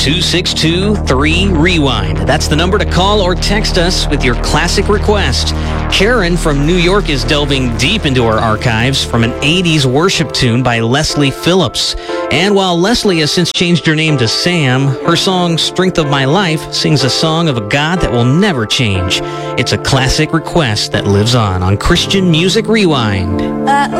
888-262-3REWIND. That's the number to call or text us with your classic request. Karen from New York is delving deep into our archives from an 80s worship tune by Leslie Phillips. And while Leslie has since changed her name to Sam, her song Strength of My Life sings a song of a God that will never change. It's a classic request that lives on Christian Music Rewind.